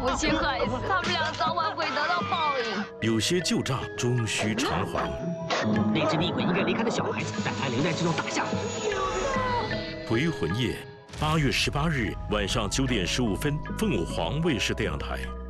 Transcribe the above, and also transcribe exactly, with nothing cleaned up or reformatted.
不起孩子，他们俩早晚会得到报应。 有些旧账终须偿还。 那只厉鬼应该离开的小孩子，但还留在这栋大厦里。 回魂夜，八月十八日晚上九点十五分，凤凰卫视电视台。